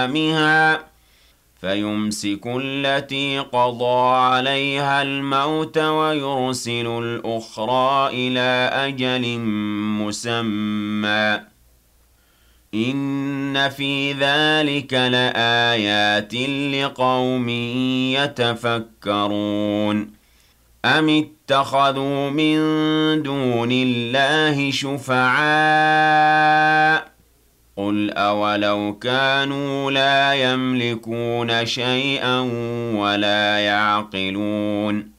أيامها فيمسك التي قضى عليها الموت ويرسل الأخرى إلى أجل مسمى إن في ذلك لآيات لقوم يتفكرون أم اتخذوا من دون الله شفعاء قل أولو كانوا لا يملكون شيئا ولا يعقلون